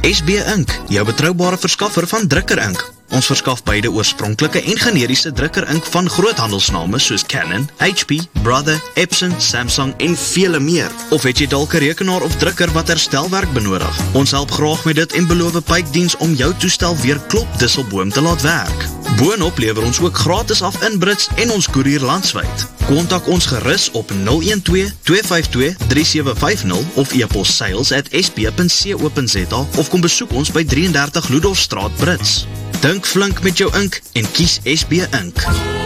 SB Ink, jou betroubare verskaffer van drukker ink. Ons verskaf beide oorspronklike en generiese drukker ink van groothandelsname soos Canon, HP, Brother, Epson, Samsung en vele meer. Of het jy dalk 'n rekenaar of drukker wat herstelwerk benodig? Ons help graag met dit en beloof 'n pykdiens om jou toestel weer klop disselboom te laat werk. Boonop lewer ons ook gratis af in Brits en ons koerier landwyd. Kontak ons gerus op 012-252-3750 of e-pos sales@sb.co.za of kom besoek ons by 33 Ludolfstraat Brits. Dink flink met jou ink en kies SB Ink.